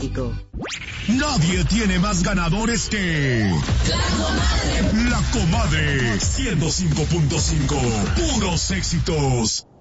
México. Nadie tiene más ganadores que... La Comadre 105.5. Puros éxitos.